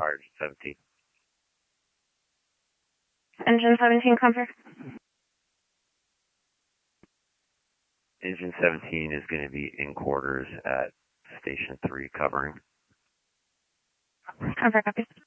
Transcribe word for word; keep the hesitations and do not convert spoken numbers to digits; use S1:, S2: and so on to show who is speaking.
S1: Fire seventeen.
S2: Engine seventeen, cover.
S1: Engine seventeen is going to be in quarters at Station three, covering.
S2: Cover, copy.